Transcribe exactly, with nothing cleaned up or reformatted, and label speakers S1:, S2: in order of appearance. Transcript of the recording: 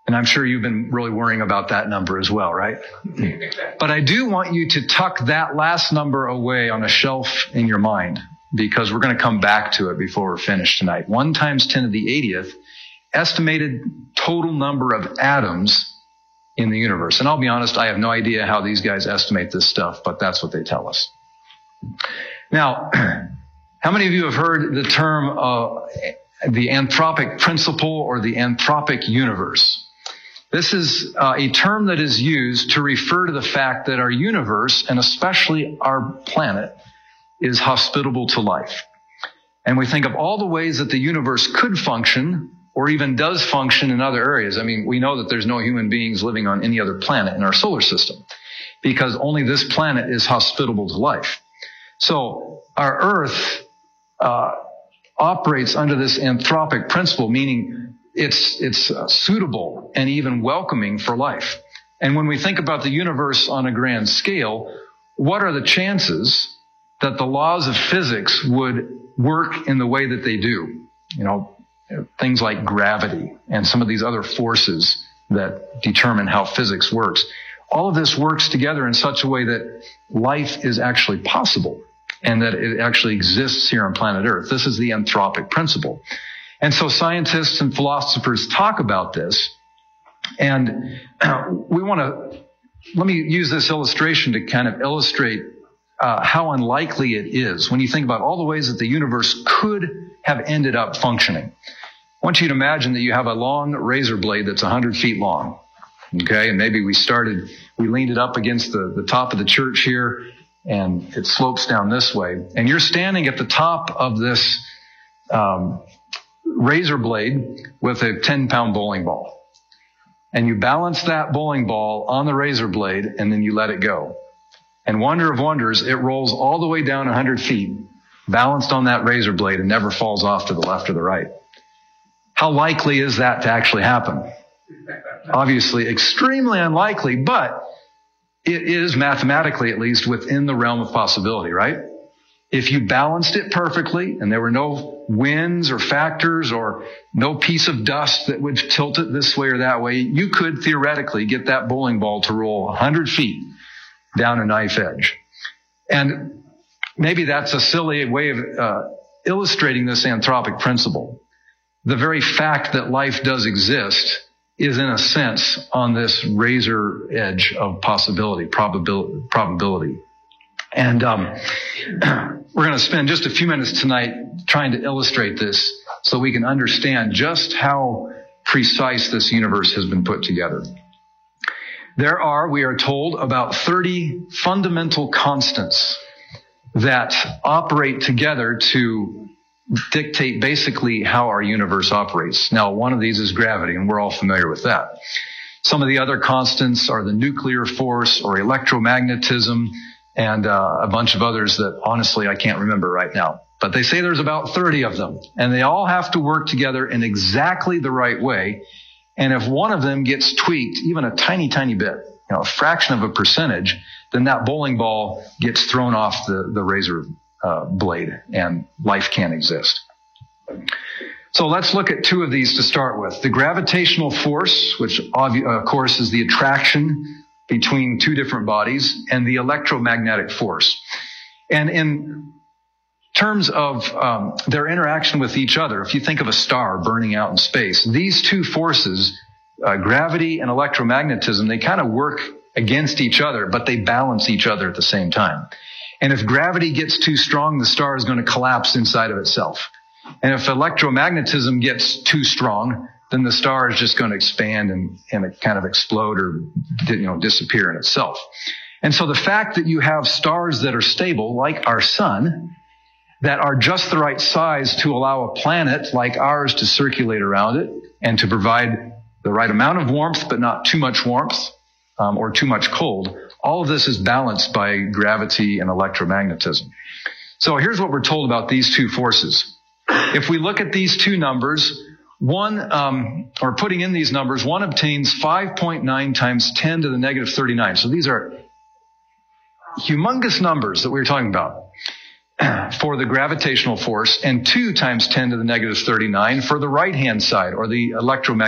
S1: And I'm sure you've been really worrying about that number as well, right? But I do want you to tuck that last number away on a shelf in your mind, because we're going to come back to it before we're finished tonight. one times ten to the eightieth, estimated total number of atoms in the universe. And I'll be honest, I have no idea how these guys estimate this stuff, but that's what they tell us. Now, how many of you have heard the term uh, the anthropic principle or the anthropic universe? This is uh, a term that is used to refer to the fact that our universe, and especially our planet, is hospitable to life. And we think of all the ways that the universe could function or even does function in other areas. I mean, we know that there's no human beings living on any other planet in our solar system because only this planet is hospitable to life. So our Earth uh, operates under this anthropic principle, meaning it's it's uh, suitable and even welcoming for life. And when we think about the universe on a grand scale, what are the chances that the laws of physics would work in the way that they do? You know, things like gravity and some of these other forces that determine how physics works. All of this works together in such a way that life is actually possible and that it actually exists here on planet Earth. This is the anthropic principle. And so scientists and philosophers talk about this. And we want to, let me use this illustration to kind of illustrate uh, how unlikely it is when you think about all the ways that the universe could have ended up functioning. I want you to imagine that you have a long razor blade that's one hundred feet long. Okay, and maybe we started, we leaned it up against the, the top of the church here, and it slopes down this way. And you're standing at the top of this um, razor blade with a ten-pound bowling ball. And you balance that bowling ball on the razor blade, and then you let it go. And wonder of wonders, it rolls all the way down one hundred feet, balanced on that razor blade, and never falls off to the left or the right. How likely is that to actually happen? Obviously, extremely unlikely, but it is mathematically, at least, within the realm of possibility, right? If you balanced it perfectly and there were no winds or factors or no piece of dust that would tilt it this way or that way, you could theoretically get that bowling ball to roll one hundred feet down a knife edge. And maybe that's a silly way of uh, illustrating this anthropic principle. The very fact that life does exist is, in a sense, on this razor edge of possibility, probability. probability. And um, we're going to spend just a few minutes tonight trying to illustrate this so we can understand just how precise this universe has been put together. There are, we are told, about thirty fundamental constants that operate together to dictate basically how our universe operates. Now, one of these is gravity, and we're all familiar with that. Some of the other constants are the nuclear force or electromagnetism, and uh, a bunch of others that honestly I can't remember right now. But they say there's about thirty of them, and they all have to work together in exactly the right way. And if one of them gets tweaked, even a tiny, tiny bit, you know, a fraction of a percentage, then that bowling ball gets thrown off the, the razor uh, blade, and life can't exist. So let's look at two of these to start with. The gravitational force, which of course is the attraction between two different bodies, and the electromagnetic force. And in terms of um, their interaction with each other, if you think of a star burning out in space, these two forces, uh, gravity and electromagnetism, they kind of work against each other, but they balance each other at the same time. And if gravity gets too strong, the star is going to collapse inside of itself. And if electromagnetism gets too strong, then the star is just going to expand and, and kind of explode or, you know, disappear in itself. And so the fact that you have stars that are stable, like our sun, that are just the right size to allow a planet like ours to circulate around it and to provide the right amount of warmth, but not too much warmth um, or too much cold, all of this is balanced by gravity and electromagnetism. So here's what we're told about these two forces. If we look at these two numbers, one, um, or putting in these numbers, one obtains five point nine times ten to the negative thirty-nine. So these are humongous numbers that we were talking about for the gravitational force, and two times ten to the negative thirty-nine for the right-hand side, or the electromagnetic